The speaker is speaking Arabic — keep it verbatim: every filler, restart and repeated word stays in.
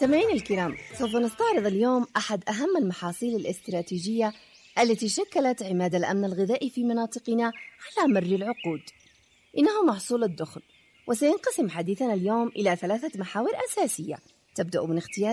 سمعيني الكرام، سوف نستعرض اليوم أحد أهم المحاصيل الاستراتيجية التي شكلت عماد الأمن الغذائي في مناطقنا على مر العقود. إنه محصول الدخن، وسينقسم حديثنا اليوم إلى ثلاثة محاور أساسية، تبدأ من اختيار